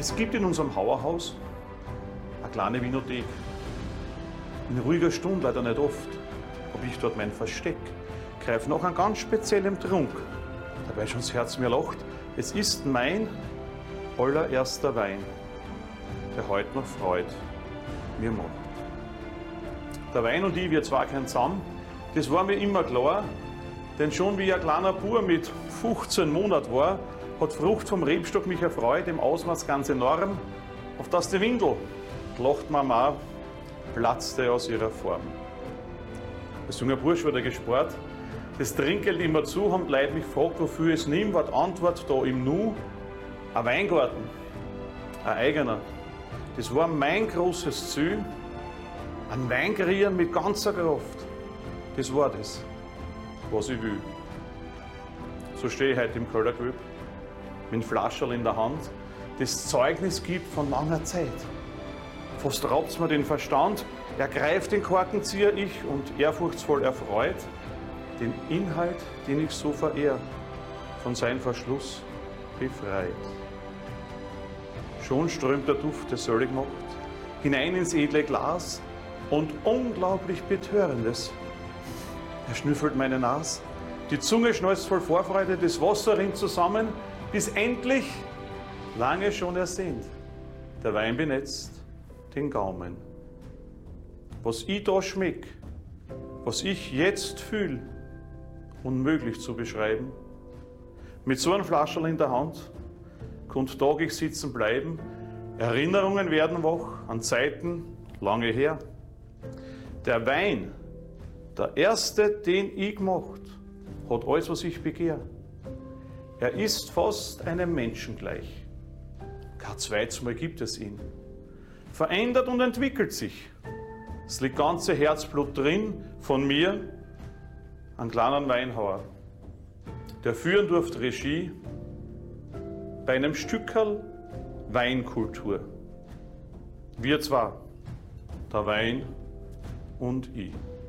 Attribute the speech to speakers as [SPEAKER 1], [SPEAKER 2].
[SPEAKER 1] Es gibt in unserem Hauerhaus eine kleine Winothek. In ruhiger Stunde, leider nicht oft, habe ich dort mein Versteck, greife nach einem ganz speziellen Trunk. Dabei schon das Herz mir lacht, es ist mein allererster Wein, der heute noch Freude mir macht. Der Wein und ich, wir zwei kein zusammen, das war mir immer klar, denn schon wie ich ein kleiner Bub mit 15 Monaten war, hat Frucht vom Rebstock mich erfreut, im Ausmaß ganz enorm, auf das die Windel, lacht Mama, platzte aus ihrer Form. Als junger Bursch wurde gespart, das Trinkgeld immer zu, haben die Leute mich gefragt, wofür es nimm, war die Antwort da im Nu, ein Weingarten, ein eigener. Das war mein großes Ziel, ein Wein kreieren mit ganzer Kraft. Das war das, was ich will. So stehe ich heute im Kellergewölbe, mit dem Flascherl in der Hand, das Zeugnis gibt von langer Zeit. Fast raubt's mir den Verstand, ergreift den Korkenzieher ich und ehrfurchtsvoll erfreut, den Inhalt, den ich so verehr, von seinem Verschluss befreit. Schon strömt der Duft des Sölligmacht hinein ins edle Glas und unglaublich Betörendes. Er schnüffelt meine Nase, die Zunge schnalzt voll Vorfreude, das Wasser rinnt zusammen, bis endlich, lange schon ersehnt, der Wein benetzt den Gaumen. Was ich da schmeck, was ich jetzt fühl, unmöglich zu beschreiben. Mit so einem Flascherl in der Hand konnt tagig sitzen bleiben, Erinnerungen werden wach an Zeiten lange her. Der Wein, der erste, den ich gemacht, hat alles, was ich begehr. Er ist fast einem Menschen gleich. Kein zweites Mal gibt es ihn. Verändert und entwickelt sich. Es liegt ganze Herzblut drin von mir, einem kleinen Weinhauer, der führen durfte Regie bei einem Stückerl Weinkultur. Wir zwar, der Wein und ich.